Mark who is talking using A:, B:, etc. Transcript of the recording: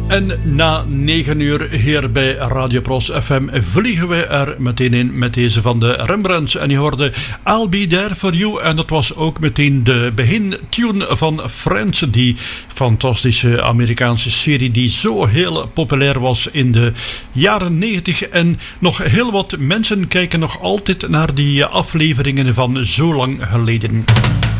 A: En na 9 uur hier bij Radio Pros FM vliegen we er meteen in met deze van de Rembrandts. En je hoorde I'll Be There For You. En dat was ook meteen de begintune van Friends. Die fantastische Amerikaanse serie die zo heel populair was in de jaren 90. En nog heel wat mensen kijken nog altijd naar die afleveringen van zo lang geleden.